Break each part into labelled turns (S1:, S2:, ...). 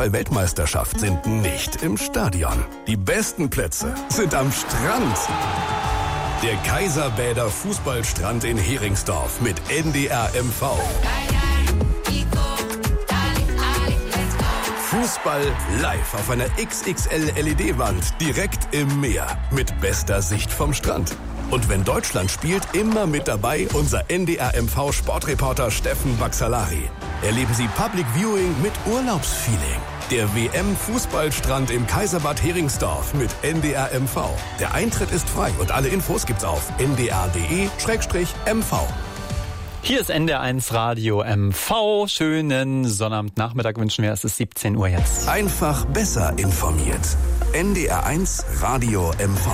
S1: Fußball-Weltmeisterschaft sind nicht im Stadion. Die besten Plätze sind am Strand. Der Kaiserbäder Fußballstrand in Heringsdorf mit NDR MV. Fußball live auf einer XXL LED-Wand direkt im Meer mit bester Sicht vom Strand. Und wenn Deutschland spielt, immer mit dabei unser NDR MV Sportreporter Steffen Baxalari. Erleben Sie Public Viewing mit Urlaubsfeeling. Der WM-Fußballstrand im Kaiserbad Heringsdorf mit NDR MV. Der Eintritt ist frei und alle Infos gibt's auf ndr.de/mv.
S2: Hier ist NDR1 Radio MV. Schönen Sonnabendnachmittag wünschen wir. Es ist 17 Uhr jetzt.
S1: Einfach besser informiert. NDR1 Radio MV.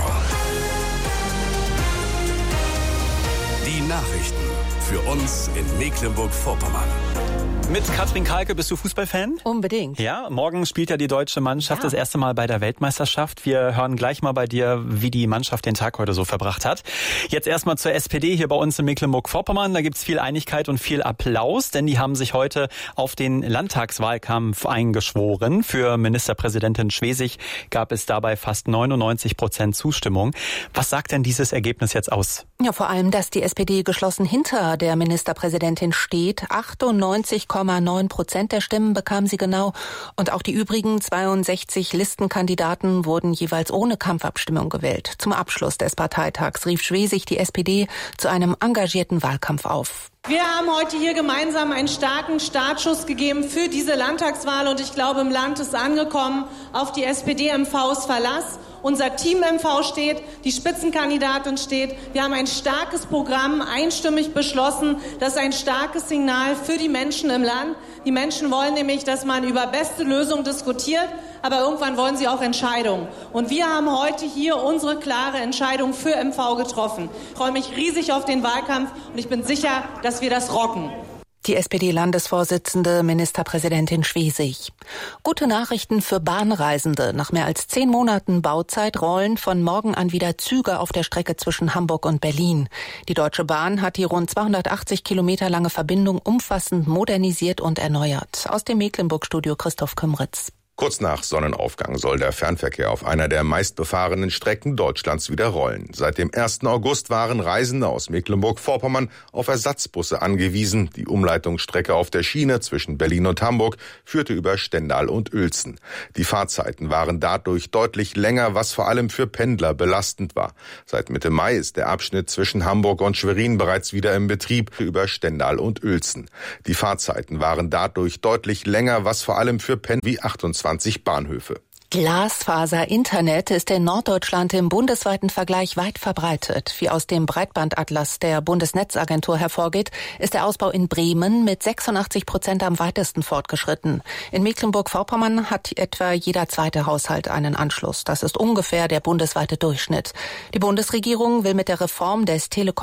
S1: Die Nachrichten für uns in Mecklenburg-Vorpommern.
S2: Mit Katrin Kalke, bist du Fußballfan?
S3: Unbedingt.
S2: Ja, morgen spielt ja die deutsche Mannschaft das erste Mal bei der Weltmeisterschaft. Wir hören gleich mal bei dir, wie die Mannschaft den Tag heute so verbracht hat. Jetzt erstmal zur SPD hier bei uns in Mecklenburg-Vorpommern. Da gibt's viel Einigkeit und viel Applaus, denn die haben sich heute auf den Landtagswahlkampf eingeschworen. Für Ministerpräsidentin Schwesig gab es dabei fast 99% Zustimmung. Was sagt denn dieses Ergebnis jetzt aus?
S3: Ja, vor allem, dass die SPD geschlossen hinter der Ministerpräsidentin steht. 98,9% der Stimmen bekam sie genau. Und auch die übrigen 62 Listenkandidaten wurden jeweils ohne Kampfabstimmung gewählt. Zum Abschluss des Parteitags rief Schwesig die SPD zu einem engagierten Wahlkampf auf.
S4: Wir haben heute hier gemeinsam einen starken Startschuss gegeben für diese Landtagswahl. Und ich glaube, im Land ist angekommen, auf die SPD-MVs Verlass. Unser Team MV steht, die Spitzenkandidatin steht. Wir haben ein starkes Programm einstimmig beschlossen. Das ist ein starkes Signal für die Menschen im Land. Die Menschen wollen nämlich, dass man über beste Lösungen diskutiert, aber irgendwann wollen sie auch Entscheidungen. Und wir haben heute hier unsere klare Entscheidung für MV getroffen. Ich freue mich riesig auf den Wahlkampf und ich bin sicher, dass wir das rocken.
S3: Die SPD-Landesvorsitzende Ministerpräsidentin Schwesig. Gute Nachrichten für Bahnreisende. Nach mehr als 10 Monaten Bauzeit rollen von morgen an wieder Züge auf der Strecke zwischen Hamburg und Berlin. Die Deutsche Bahn hat die rund 280 Kilometer lange Verbindung umfassend modernisiert und erneuert. Aus dem Mecklenburg-Studio Christoph Kümritz.
S5: Kurz nach Sonnenaufgang soll der Fernverkehr auf einer der meistbefahrenen Strecken Deutschlands wieder rollen. Seit dem 1. August waren Reisende aus Mecklenburg-Vorpommern auf Ersatzbusse angewiesen. Die Umleitungsstrecke auf der Schiene zwischen Berlin und Hamburg führte über Stendal und Uelzen. Die Fahrzeiten waren dadurch deutlich länger, was vor allem für Pendler belastend war. Seit Mitte Mai ist der Abschnitt zwischen Hamburg und Schwerin bereits wieder im Betrieb über Stendal und Uelzen. Die Fahrzeiten waren dadurch deutlich länger, was vor allem für Pendler wie 28 Bahnhöfe.
S3: Glasfaser-Internet ist in Norddeutschland im bundesweiten Vergleich weit verbreitet. Wie aus dem Breitbandatlas der Bundesnetzagentur hervorgeht, ist der Ausbau in Bremen mit 86% am weitesten fortgeschritten. In Mecklenburg-Vorpommern hat etwa jeder zweite Haushalt einen Anschluss. Das ist ungefähr der bundesweite Durchschnitt. Die Bundesregierung will mit der Reform des